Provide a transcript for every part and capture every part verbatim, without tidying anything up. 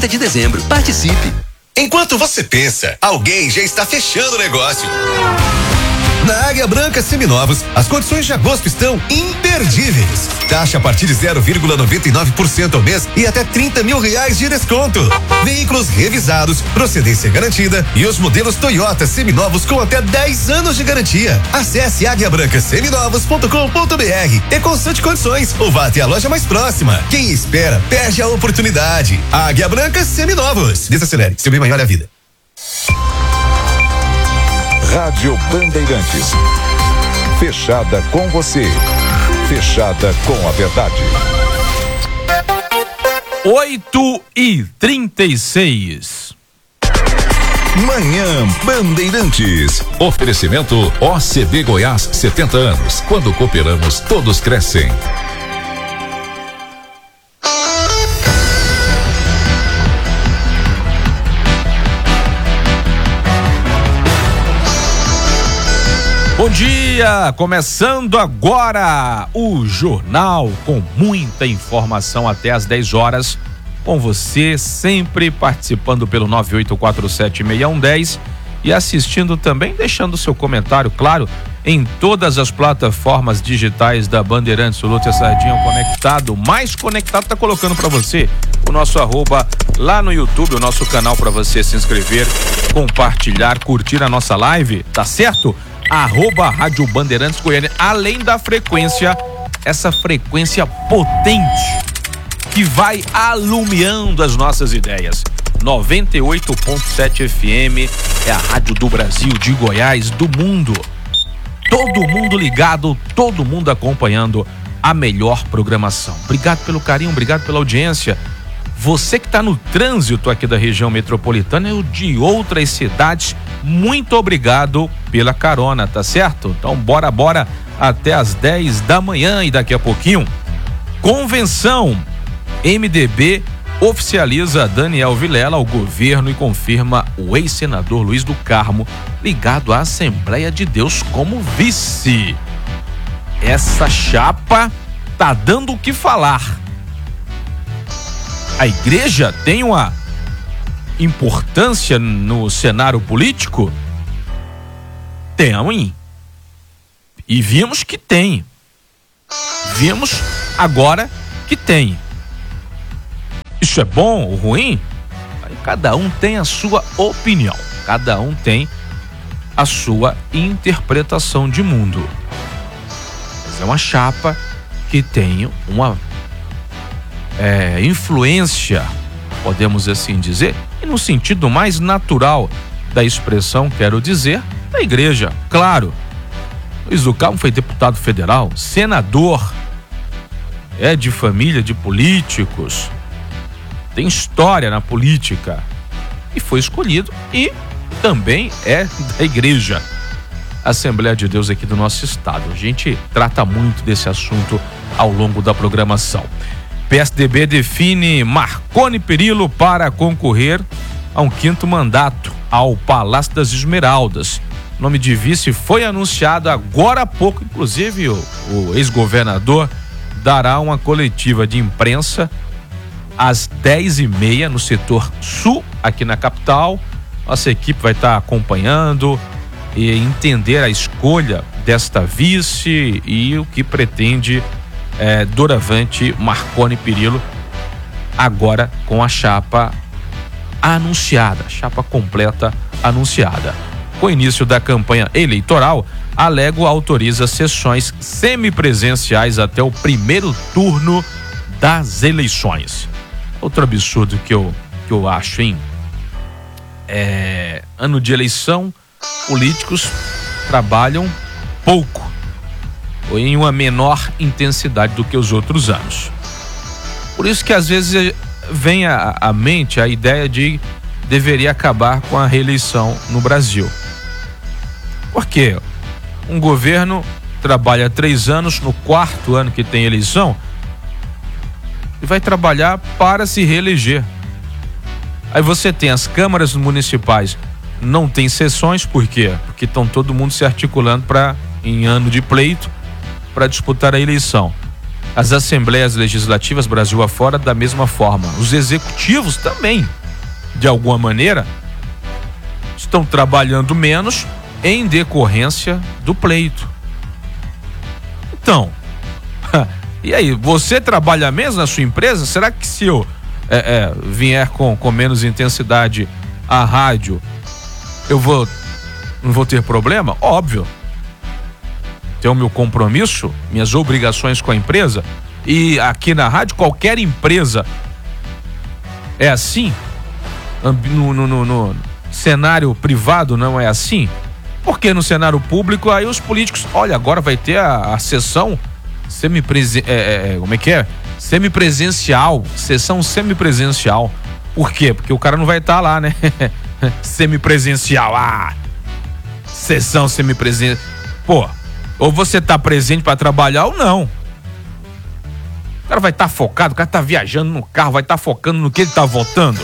trinta de dezembro. Participe! Enquanto você pensa, alguém já está fechando o negócio. Na Águia Branca Seminovos, as condições de agosto estão imperdíveis. Taxa a partir de zero vírgula noventa e nove por cento ao mês e até trinta mil reais de desconto. Veículos revisados, procedência garantida e os modelos Toyota Seminovos com até dez anos de garantia. Acesse águia branca seminovos ponto com ponto br e consulte condições ou vá até a loja mais próxima. Quem espera, perde a oportunidade. Águia Branca Seminovos. Desacelere, seu bem maior é a vida. Rádio Bandeirantes. Fechada com você. Fechada com a verdade. oito e trinta e seis. Manhã Bandeirantes. Oferecimento O C B Goiás, setenta anos. Quando cooperamos, todos crescem. Bom dia, começando agora o jornal com muita informação até às dez horas, com você sempre participando pelo nove oito quatro sete seis um um zero e assistindo também, deixando seu comentário, claro, em todas as plataformas digitais da Bandeirantes. O Lúcia Sardinha conectado, mais conectado, tá colocando para você o nosso arroba lá no YouTube, o nosso canal para você se inscrever, compartilhar, curtir a nossa live, tá certo? Arroba Rádio Bandeirantes Goiânia, além da frequência, essa frequência potente que vai alumiando as nossas ideias. noventa e oito ponto sete F M é a rádio do Brasil, de Goiás, do mundo. Todo mundo ligado, todo mundo acompanhando a melhor programação. Obrigado pelo carinho, obrigado pela audiência. Você que está no trânsito aqui da região metropolitana e de outras cidades, muito obrigado pela carona, tá certo? Então bora, bora até às dez da manhã e daqui a pouquinho, convenção M D B oficializa Daniel Vilela ao governo e confirma o ex-senador Luiz do Carmo ligado à Assembleia de Deus como vice. Essa chapa tá dando o que falar. A igreja tem uma importância no cenário político? Tem. E vimos que tem. Vimos agora que tem. Isso é bom ou ruim? Aí cada um tem a sua opinião. Cada um tem a sua interpretação de mundo. Mas é uma chapa que tem uma é, influência, podemos assim dizer, e no sentido mais natural da expressão, quero dizer, da igreja. Claro, Luiz do Carmo foi deputado federal, senador, é de família de políticos, tem história na política e foi escolhido e também é da igreja, Assembleia de Deus aqui do nosso estado. A gente trata muito desse assunto ao longo da programação. P S D B define Marconi Perillo para concorrer a um quinto mandato ao Palácio das Esmeraldas. O nome de vice foi anunciado agora há pouco, inclusive o, o ex-governador dará uma coletiva de imprensa às dez e meia no setor sul, aqui na capital. Nossa equipe vai estar acompanhando e entender a escolha desta vice e o que pretende é, doravante Marconi Perillo, agora com a chapa anunciada, chapa completa anunciada. Com o início da campanha eleitoral, a Lego autoriza sessões semipresenciais até o primeiro turno das eleições. Outro absurdo que eu, que eu acho, hein? É, ano de eleição, políticos trabalham pouco ou em uma menor intensidade do que os outros anos. Por isso que às vezes vem à, à mente a ideia de deveria acabar com a reeleição no Brasil. Por quê? Um governo trabalha três anos, no quarto ano que tem eleição, e vai trabalhar para se reeleger. Aí você tem as câmaras municipais, não tem sessões, por quê? Porque estão todo mundo se articulando para, em ano de pleito, para disputar a eleição. As assembleias legislativas Brasil afora da mesma forma. Os executivos também, de alguma maneira, estão trabalhando menos em decorrência do pleito. Então, e aí, você trabalha menos na sua empresa? Será que se eu é, é, vier com, com menos intensidade à rádio, eu vou não vou ter problema? Óbvio. Tenho o meu compromisso, minhas obrigações com a empresa, e aqui na rádio, qualquer empresa é assim? No, no, no, no cenário privado não é assim? Porque no cenário público, aí os políticos, olha, agora vai ter a, a sessão semipresen... É, é, como é que é? Semipresencial, sessão semipresencial. Por quê? Porque o cara não vai estar lá, né? Semipresencial, ah, sessão semipresencial. Pô, ou você tá presente pra trabalhar ou não. O cara vai estar tá focado, o cara tá viajando no carro, vai estar tá focando no que ele tá votando.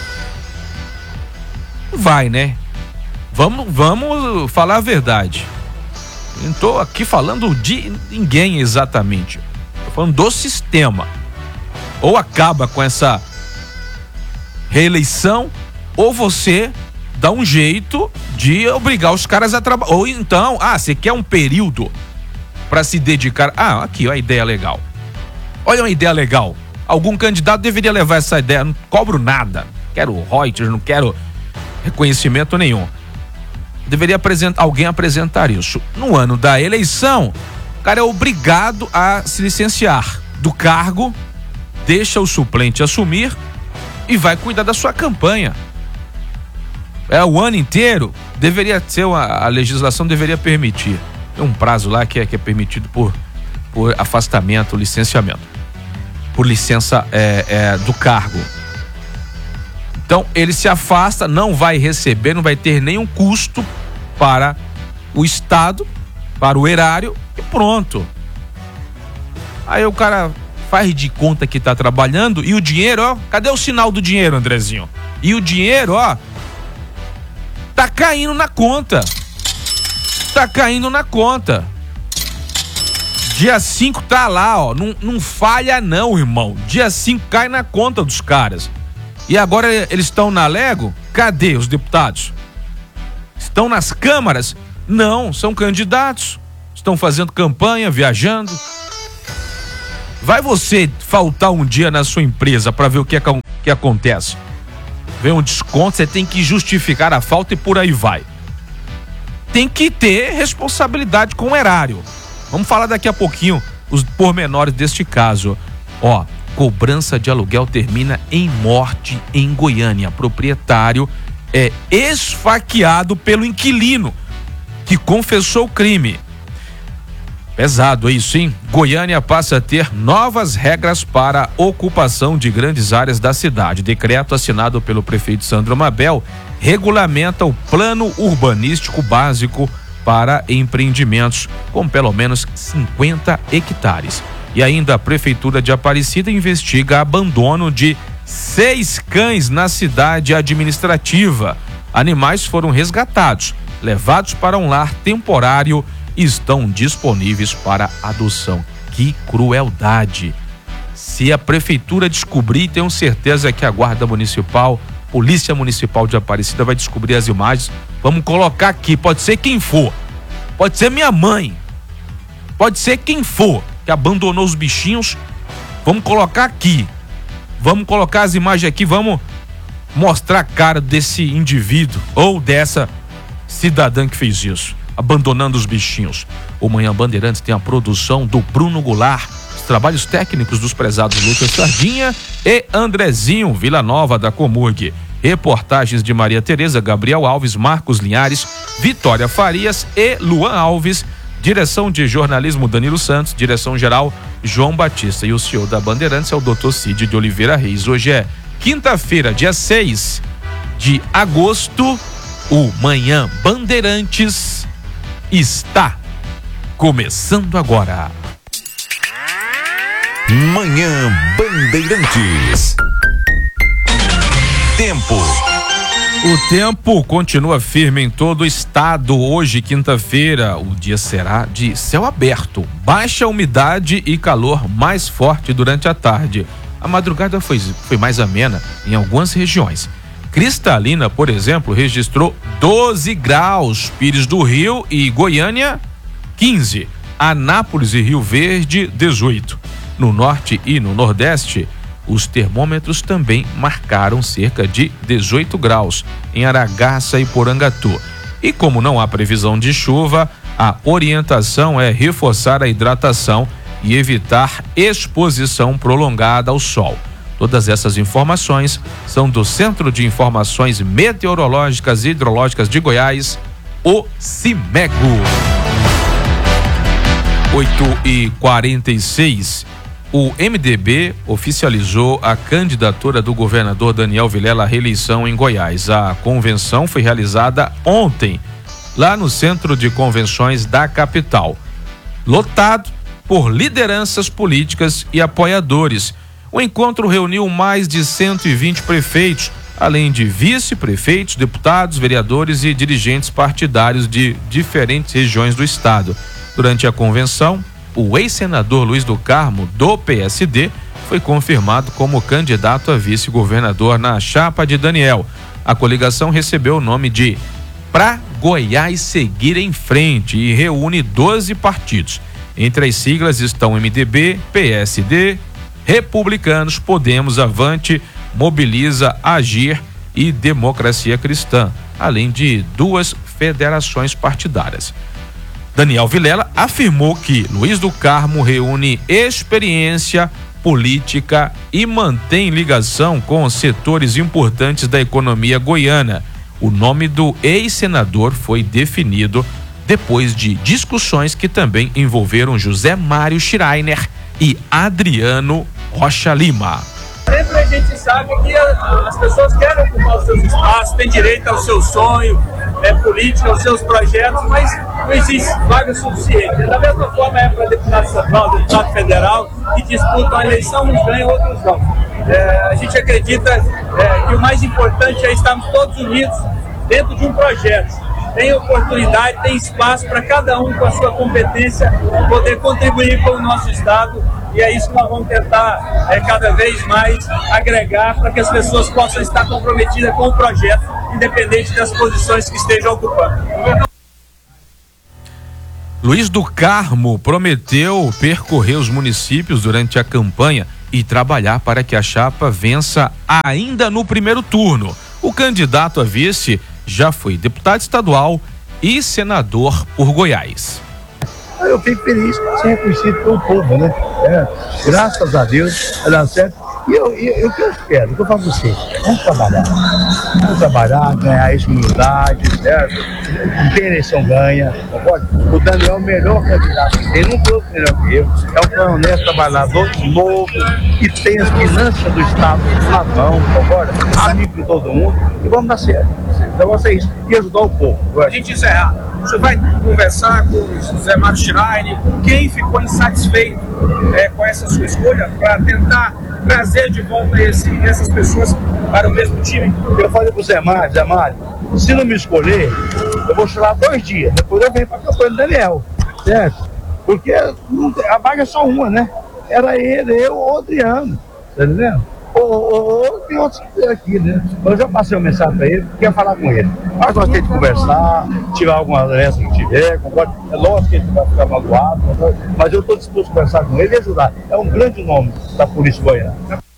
Vai, né? Vamos, vamos falar a verdade. Não tô aqui falando de ninguém exatamente. Tô falando do sistema. Ou acaba com essa reeleição, ou você dá um jeito de obrigar os caras a trabalhar. Ou então, ah, você quer um período para se dedicar. Ah, aqui, ó, a ideia legal. Olha uma ideia legal. Algum candidato deveria levar essa ideia. Não cobro nada. Não quero Reuters, não quero reconhecimento nenhum. Deveria apresentar, alguém apresentar isso. No ano da eleição, o cara é obrigado a se licenciar do cargo, deixa o suplente assumir e vai cuidar da sua campanha. É o ano inteiro, deveria ser uma, a legislação deveria permitir. Tem um prazo lá que é, que é permitido por, por afastamento, licenciamento, por licença é, é, do cargo. Então ele se afasta, não vai receber, não vai ter nenhum custo para o Estado, para o erário e pronto. Aí o cara faz de conta que tá trabalhando e o dinheiro, ó, cadê o sinal do dinheiro, Andrezinho? E o dinheiro, ó, tá caindo na conta. Tá caindo na conta. Dia cinco tá lá, ó, não, não falha não, irmão. Dia cinco cai na conta dos caras. E agora eles estão na Lego? Cadê os deputados? Estão nas câmaras? Não, são candidatos. Estão fazendo campanha, viajando. Vai você faltar um dia na sua empresa para ver o que, é, que acontece. Vem um desconto, você tem que justificar a falta e por aí vai. Tem que ter responsabilidade com o erário. Vamos falar daqui a pouquinho os pormenores deste caso. Ó, cobrança de aluguel termina em morte em Goiânia. Proprietário é esfaqueado pelo inquilino que confessou o crime. Pesado isso, hein? Goiânia passa a ter novas regras para ocupação de grandes áreas da cidade. Decreto assinado pelo prefeito Sandro Mabel regulamenta o plano urbanístico básico para empreendimentos com pelo menos cinquenta hectares. E ainda a prefeitura de Aparecida investiga abandono de seis cães na cidade administrativa. Animais foram resgatados, levados para um lar temporário e estão disponíveis para adoção. Que crueldade! Se a prefeitura descobrir, tenho certeza que a Guarda Municipal, Polícia Municipal de Aparecida vai descobrir as imagens. Vamos colocar aqui, pode ser quem for. Pode ser minha mãe. Pode ser quem for que abandonou os bichinhos. Vamos colocar aqui. Vamos colocar as imagens aqui, vamos mostrar a cara desse indivíduo ou dessa cidadã que fez isso, abandonando os bichinhos. O Manhã Bandeirantes tem a produção do Bruno Goulart, os trabalhos técnicos dos prezados Lucas Sardinha e Andrezinho Vila Nova da Comurg. Reportagens de Maria Tereza, Gabriel Alves, Marcos Linhares, Vitória Farias e Luan Alves. Direção de jornalismo Danilo Santos, direção geral João Batista. E o senhor da Bandeirantes é o doutor Cid de Oliveira Reis. Hoje é quinta-feira, dia seis de agosto. O Manhã Bandeirantes está começando agora. Manhã Bandeirantes. Tempo. O tempo continua firme em todo o estado. Hoje, quinta-feira, o dia será de céu aberto, baixa umidade e calor mais forte durante a tarde. A madrugada foi, foi mais amena em algumas regiões. Cristalina, por exemplo, registrou doze graus, Pires do Rio e Goiânia, quinze. Anápolis e Rio Verde, dezoito. No norte e no nordeste, os termômetros também marcaram cerca de dezoito graus em Aragaça e Porangatu. E como não há previsão de chuva, a orientação é reforçar a hidratação e evitar exposição prolongada ao sol. Todas essas informações são do Centro de Informações Meteorológicas e Hidrológicas de Goiás, o CIMEGO. oito e quarenta e seis. O M D B oficializou a candidatura do governador Daniel Vilela à reeleição em Goiás. A convenção foi realizada ontem, lá no Centro de Convenções da capital. Lotado por lideranças políticas e apoiadores. O encontro reuniu mais de cento e vinte prefeitos, além de vice-prefeitos, deputados, vereadores e dirigentes partidários de diferentes regiões do estado. Durante a convenção, o ex-senador Luiz do Carmo, do P S D, foi confirmado como candidato a vice-governador na chapa de Daniel. A coligação recebeu o nome de Pra Goiás Seguir em Frente e reúne doze partidos. Entre as siglas estão M D B, P S D, Republicanos, Podemos, Avante, Mobiliza, Agir e Democracia Cristã, além de duas federações partidárias. Daniel Vilela afirmou que Luiz do Carmo reúne experiência política e mantém ligação com setores importantes da economia goiana. O nome do ex-senador foi definido depois de discussões que também envolveram José Mário Schreiner e Adriano Rocha Lima. Sempre a gente sabe que a, as pessoas querem ocupar os seus espaços, têm direito ao seu sonho é, político, aos seus projetos, mas não existe vaga suficiente. Da mesma forma é para deputado estadual, deputado federal, que disputam a eleição, uns ganham, outros não. É, a gente acredita é, que o mais importante é estarmos todos unidos dentro de um projeto. Tem oportunidade, tem espaço para cada um com a sua competência poder contribuir com o nosso estado, e é isso que nós vamos tentar é, cada vez mais agregar para que as pessoas possam estar comprometidas com o projeto, independente das posições que estejam ocupando. Luiz do Carmo prometeu percorrer os municípios durante a campanha e trabalhar para que a chapa vença ainda no primeiro turno. O candidato a vice já foi deputado estadual e senador por Goiás. Eu fico feliz de ser reconhecido pelo povo, né? É, graças a Deus, vai dar certo. E eu, eu, o que eu espero, o que eu falo para você, vamos trabalhar. Vamos trabalhar, ganhar essa humildade, certo? Não tem eleição ganha, concorda? O Daniel é o melhor candidato que tem, não foi o melhor que eu. É um cara honesto, trabalhador, novo, que tem as finanças do Estado na mão, concorda? Amigo de todo mundo, e vamos dar certo. O negócio é isso, e ajudar o povo. A gente encerrar. Você vai conversar com o José Mário Schreiner, quem ficou insatisfeito é, com essa sua escolha, para tentar trazer de volta esse, essas pessoas para o mesmo time? Eu falei pro Zé Mário, Zé Mário, se não me escolher, eu vou chorar dois dias, depois eu venho para a campanha do Daniel, certo? Porque a vaga é só uma, né? Era ele, eu ou o Adriano, tá entendendo? Ou, ou, ou tem outros aqui, né? Eu já passei uma mensagem para ele, quer falar com ele. Mas nós temos que conversar, tirar alguma doença que tiver, concorda? É lógico que ele vai ficar magoado, mas eu estou disposto a conversar com ele e ajudar. É um grande nome da Polícia Goiana.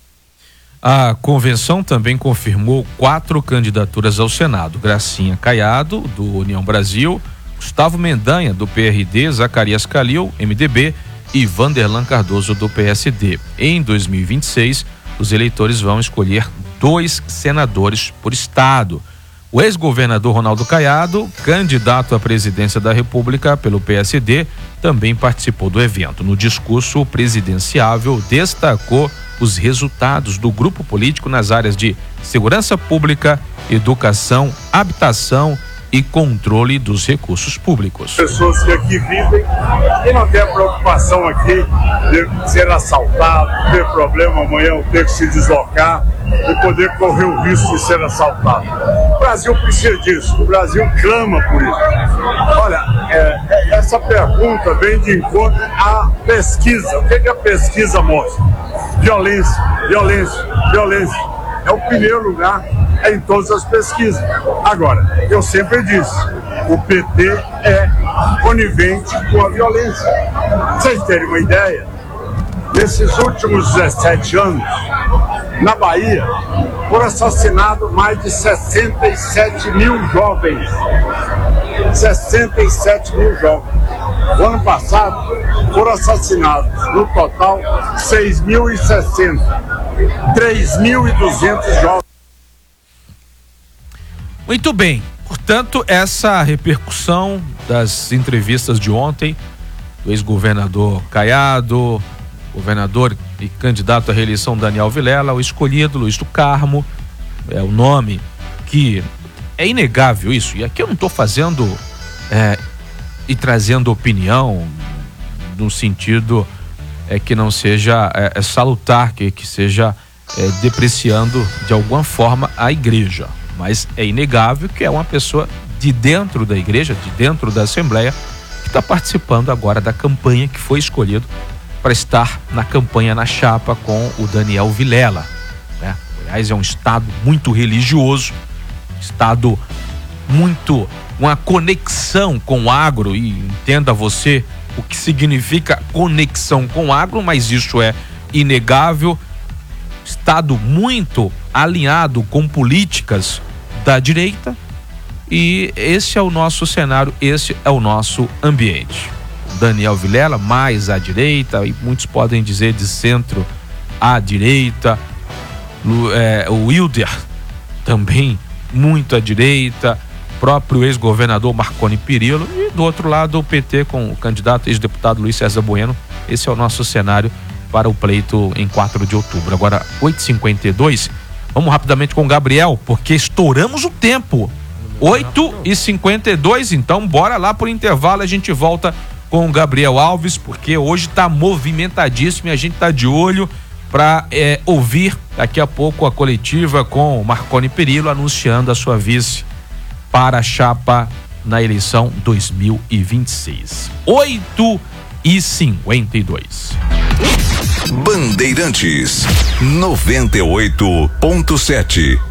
A convenção também confirmou quatro candidaturas ao Senado: Gracinha Caiado, do União Brasil, Gustavo Mendanha, do P R D, Zacarias Calil, M D B, e Vanderlan Cardoso, do P S D. Em dois mil e vinte e seis, os eleitores vão escolher dois senadores por estado. O ex-governador Ronaldo Caiado, candidato à presidência da República pelo P S D, também participou do evento. No discurso presidenciável, destacou os resultados do grupo político nas áreas de segurança pública, educação, habitação e controle dos recursos públicos. Pessoas que aqui vivem e não tem a preocupação aqui de ser assaltado, ter problema amanhã, ter que se deslocar e poder correr o risco de ser assaltado. Brasil precisa disso, o Brasil clama por isso. Olha, é, essa pergunta vem de encontro à pesquisa. O que, que a pesquisa mostra? Violência, violência, violência. É o primeiro lugar em todas as pesquisas. Agora, eu sempre disse, o P T é conivente com a violência. Pra vocês terem uma ideia, nesses últimos dezessete anos, na Bahia, foram assassinados mais de sessenta e sete mil jovens. sessenta e sete mil jovens. O ano passado, foram assassinados, no total, seis mil e sessenta. três mil e duzentos jovens. Muito bem. Portanto, essa repercussão das entrevistas de ontem do ex-governador Caiado, governador e candidato à reeleição Daniel Vilela, o escolhido Luiz do Carmo, é o nome que é inegável isso. E aqui eu não estou fazendo é, e trazendo opinião no sentido é, que não seja é, é salutar, que, que seja é, depreciando de alguma forma a igreja. Mas é inegável que é uma pessoa de dentro da igreja, de dentro da Assembleia, que está participando agora da campanha, que foi escolhido para estar na campanha na chapa com o Daniel Vilela, né? Goiás é um estado muito religioso, estado muito, uma conexão com o agro, e entenda você o que significa conexão com o agro, mas isso é inegável. Estado muito alinhado com políticas da direita, e esse é o nosso cenário, esse é o nosso ambiente. Daniel Vilela mais à direita, e muitos podem dizer de centro à direita, é, o Wilder também muito à direita, próprio ex-governador Marconi Perillo, e do outro lado o P T com o candidato ex-deputado Luiz César Bueno. Esse é o nosso cenário para o pleito em quatro de outubro. Agora, oito e cinquenta e dois, vamos rapidamente com o Gabriel, porque estouramos o tempo. oito e cinquenta e dois, então bora lá por intervalo, a gente volta com o Gabriel Alves, porque hoje tá movimentadíssimo e a gente tá de olho para é, ouvir daqui a pouco a coletiva com o Marconi Perillo anunciando a sua vice para a chapa na eleição dois mil e vinte e seis. oito e cinquenta e dois. Bandeirantes noventa e oito ponto sete.